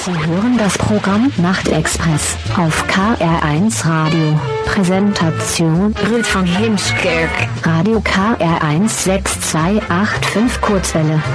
Sie hören das Programm Nachtexpress auf KR1 Radio. Präsentation Ruud van Heemskerk. Radio KR1 6285 Kurzwelle.